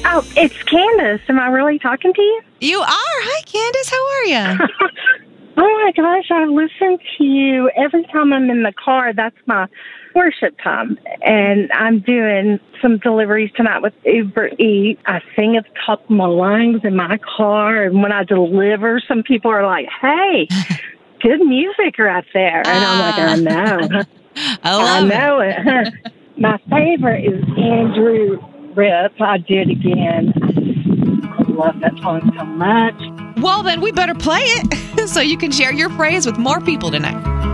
Oh, it's Candace. Am I really talking to you? You are. Hi, Candace. How are you? Oh, my gosh. I listen to you every time I'm in the car. That's my worship time. And I'm doing some deliveries tonight with Uber Eats. I sing at the top of my lungs in my car. And when I deliver, some people are like, hey, good music right there. And I'm like, I know. I know it. My favorite is Andrew Rip. I Did Again. I love that song so much. Well, then we better play it so you can share your praise with more people tonight.